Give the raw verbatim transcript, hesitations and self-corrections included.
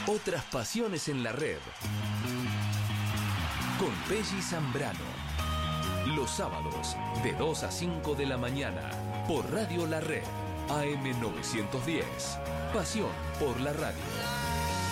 Otras pasiones en la red. Con Pelli Zambrano. Los sábados de dos a cinco de la mañana por Radio La Red. A M novecientos diez. Pasión por la radio.